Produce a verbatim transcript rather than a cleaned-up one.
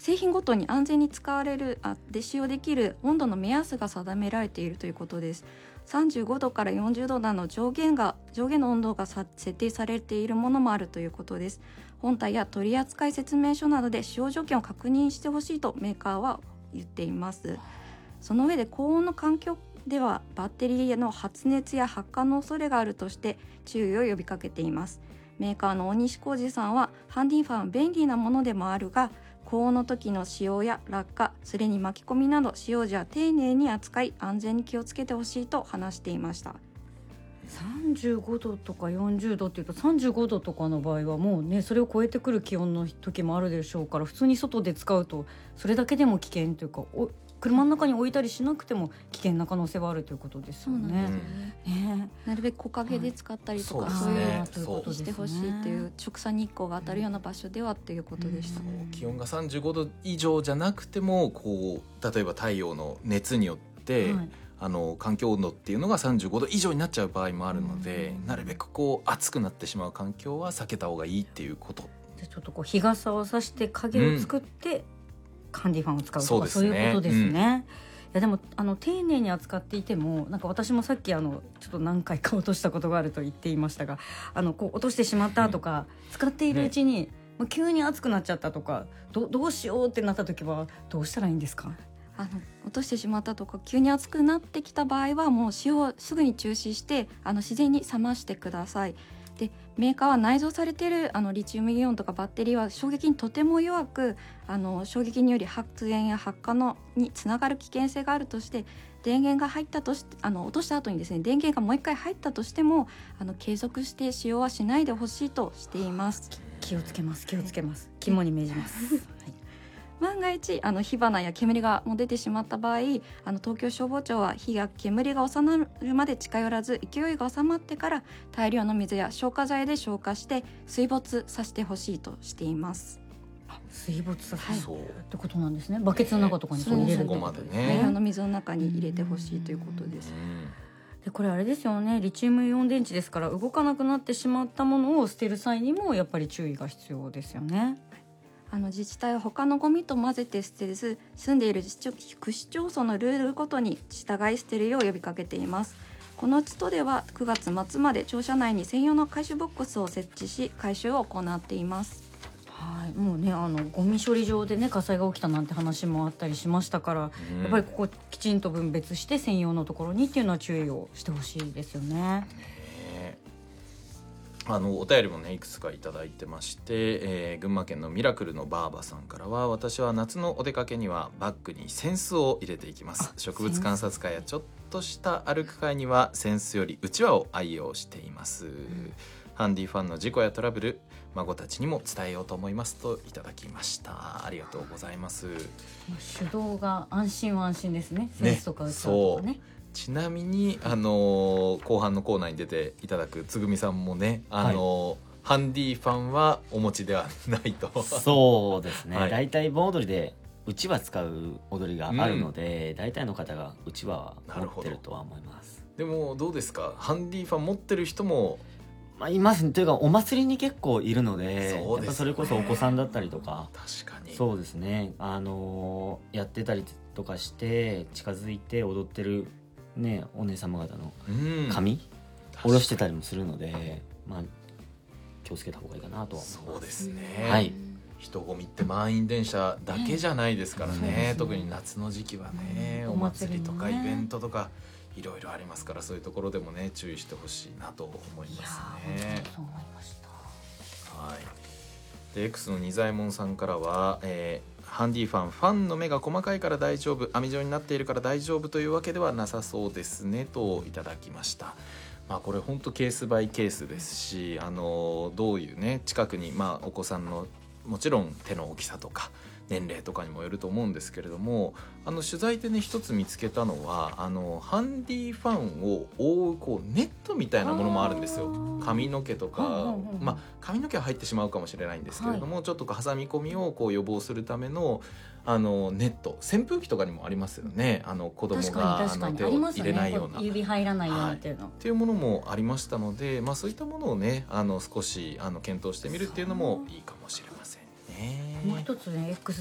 製品ごとに安全に使われるあで使用できる温度の目安が定められているということです。さんじゅうごどからよんじゅうどなどの上限が上限の温度が設定されているものもあるということです。本体や取扱説明書などで使用条件を確認してほしいとメーカーは言っています。その上で高温の環境ではバッテリーの発熱や発火の恐れがあるとして注意を呼びかけています。メーカーの大西浩二さんは、ハンディファンは便利なものでもあるが、高温の時の使用や落下、すれに巻き込みなど使用時は丁寧に扱い安全に気をつけてほしいと話していました。 さんじゅうごどとかよんじゅうどっていうと、さんじゅうごどとかの場合はもうね、それを超えてくる気温の時もあるでしょうから、普通に外で使うとそれだけでも危険というか、お車の中に置いたりしなくても危険な可能性はあるということですよね。 そうなんですよね。ね、なるべく木陰で使ったりとか、はい、そういうことにしてほしいという、直射日光が当たるような場所ではということでした。 うん、気温がさんじゅうごど以上じゃなくても、こう例えば太陽の熱によって、はい、あの環境温度っていうのがさんじゅうごど以上になっちゃう場合もあるので、なるべくこう暑くなってしまう環境は避けた方がいいっていうこと。 でちょっとこう日傘をさして影を作って、うん、ハンディファンを使うとか、そうですね、そういうことですね。うん、いやでもあの丁寧に扱っていても、なんか私もさっきあのちょっと何回か落としたことがあると言っていましたが、あのこう落としてしまったとか、うん、使っているうちに、ね、もう急に熱くなっちゃったとか、 ど, どうしようってなった時はどうしたらいいんですか？ あの落としてしまったとか急に熱くなってきた場合は、もう使用をすぐに中止して、あの自然に冷ましてください。でメーカーは内蔵されているあのリチウムイオンとかバッテリーは衝撃にとても弱く、あの衝撃により発煙や発火のにつながる危険性があるとして、電源が入ったとしてあの落とした後にですね、電源がもう一回入ったとしても、あの継続して使用はしないでほしいとしています。 気をつけます気をつけます、肝に銘じます、はい、 万が一あの火花や煙がもう出てしまった場合、あの東京消防庁は火や煙が収まるまで近寄らず、勢いが収まってから大量の水や消火剤で消火して水没させてほしいとしています。 水没させる、はい、ってことなんですね。バケツの中とかに入れるってことですね。 大量の水の中に入れてほしいということです。 でこれあれですよね、リチウムイオン電池ですから、動かなくなってしまったものを捨てる際にもやっぱり注意が必要ですよね。 あの自治体は他のゴミと混ぜて捨てず、住んでいる区市町村のルールごとに従い捨てるよう呼びかけています。このうち都ではくがつ末まで庁舎内に専用の回収ボックスを設置し、回収を行っています。 はい、もうね、あのゴミ処理場でね火災が起きたなんて話もあったりしましたから、うん、やっぱりここきちんと分別して専用のところにっていうのは注意をしてほしいですよね。 あのお便りもねいくつかいただいてまして、えー、群馬県のミラクルのバーバさんからは、私は夏のお出かけにはバッグに扇子を入れていきます。植物観察会やちょっとした歩く会には扇子よりうちわを愛用しています、うん、ハンディファンの事故やトラブル、孫たちにも伝えようと思いますといただきました。ありがとうございます。 手動が安心は安心ですね。扇子とかうちわとかね。 ちなみに、あのー、後半のコーナーに出ていただくつぐみさんもね、あのーはい、ハンディファンはお持ちではないと。 そうですね、はい、大体盆踊りでうちわ使う踊りがあるので、うん、大体の方がうちわ持ってるとは思います。 でもどうですか、ハンディファン持ってる人も、 まあ、いますね。というかお祭りに結構いるの で, そうです、ね、やっぱそれこそお子さんだったりとか、 確かにそうですね、あのー、やってたりとかして近づいて踊ってるね、お姉様方の髪下ろしてたりもするので、まあ、気をつけた方がいいかなとは思います。 そうですね、 はい、 人混みって満員電車だけじゃないですから ね, ね特に夏の時期はね、お祭りとかイベントとかいろいろありますから、そういうところでもね注意してほしいなと思いますね。 そう思いました。 はい、で X のにざいもんさんからは、えーハンディファン、ファンの目が細かいから大丈夫、網状になっているから大丈夫というわけではなさそうですねといただきました。まあ、これ本当ケースバイケースですし、あのどういうね近くに、まあ、お子さんのもちろん手の大きさとか年齢とかにもよると思うんですけれども、あの取材でね一つ見つけたのは、あのハンディファンを覆うこうネットみたいなものもあるんですよ。髪の毛とか、まあ、髪の毛は入ってしまうかもしれないんですけれども、はい、ちょっとこう挟み込みをこう予防するためのあのネット、扇風機とかにもありますよね。あの子供があの手を入れないような、 指入らないようなっていうの、 はい、っていうものもありましたので、まあ、そういったものをねあの少しあの検討してみるっていうのもいいかもしれませんね。 もう一つね X